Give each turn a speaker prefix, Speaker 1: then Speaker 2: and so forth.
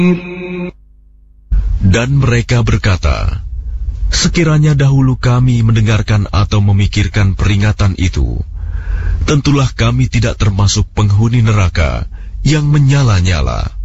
Speaker 1: Dan mereka berkata, sekiranya dahulu kami mendengarkan atau memikirkan peringatan itu, tentulah kami tidak termasuk penghuni neraka yang menyala-nyala.